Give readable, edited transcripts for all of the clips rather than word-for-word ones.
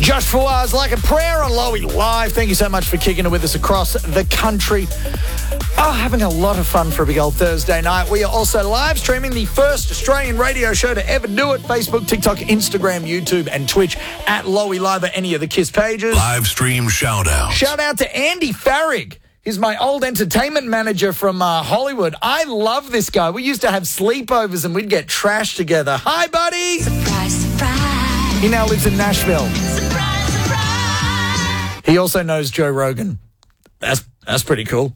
Josh Fawaz, Like a Prayer on Lowy Live. Thank you so much for kicking it with us across the country. Having a lot of fun for a big old Thursday night. We are also live streaming the first Australian radio show to ever do it. Facebook, TikTok, Instagram, YouTube, and Twitch at Lowy Live or any of the KISS pages. Live stream shout out. Shout out to Andy Farrig. He's my old entertainment manager from Hollywood. I love this guy. We used to have sleepovers and we'd get trashed together. Hi, buddy. Surprise, surprise. He now lives in Nashville. Surprise, surprise. He also knows Joe Rogan. That's pretty cool.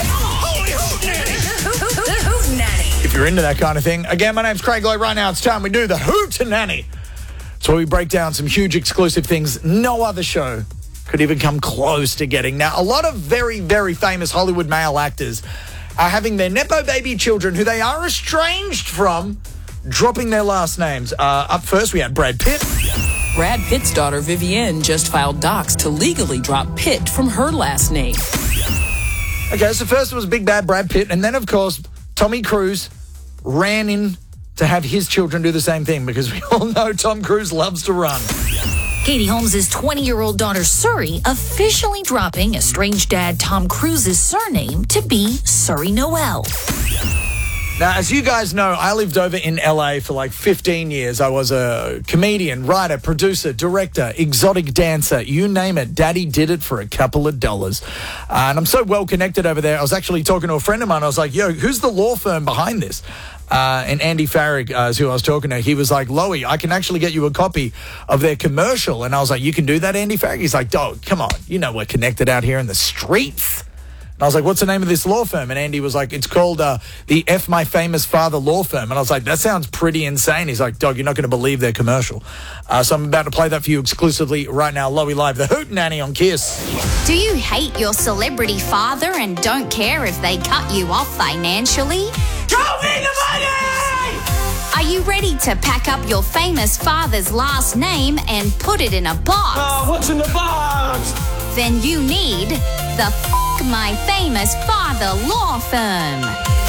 If you're into that kind of thing. Again, my name's Craig Lowe. Right now it's time we do the Hootenanny. It's where we break down some huge exclusive things no other show could even come close to getting. Now, a lot of very, very famous Hollywood male actors are having their Nepo baby children, who they are estranged from, dropping their last names. Up first, we had Brad Pitt. Brad Pitt's daughter, Vivienne, just filed docs to legally drop Pitt from her last name. Okay, so first it was big bad Brad Pitt, and then, of course, Tommy Cruise ran in to have his children do the same thing, because we all know Tom Cruise loves to run. Katie Holmes' 20-year-old daughter, Suri, officially dropping estranged dad Tom Cruise's surname to be Suri Noel. Now, as you guys know, I lived over in LA for like 15 years. I was a comedian, writer, producer, director, exotic dancer, you name it. Daddy did it for a couple of dollars. And I'm so well connected over there. I was actually talking to a friend of mine. I was like, yo, who's the law firm behind this? And Andy Farrig is who I was talking to. He was like, Lowy, I can actually get you a copy of their commercial. And I was like, you can do that, Andy Farrig? He's like, dog, come on. You know we're connected out here in the streets. I was like, what's the name of this law firm? And Andy was like, it's called the F My Famous Father Law Firm. And I was like, that sounds pretty insane. He's like, dog, you're not going to believe their commercial. So I'm about to play that for you exclusively right now. Lowy Live, the Hootenanny on KISS. Do you hate your celebrity father and don't care if they cut you off financially? Show me the money! Are you ready to pack up your famous father's last name and put it in a box? What's in the box? Then you need the F My Famous Father Law Firm.